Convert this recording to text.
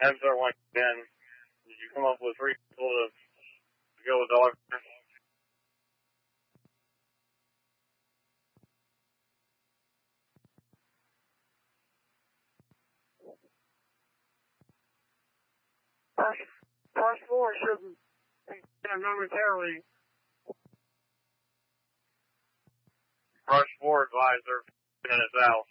As there went in, did you come up with 3 people to go with dog? First floor shouldn't be momentarily. Rush 4 advisor, minutes out.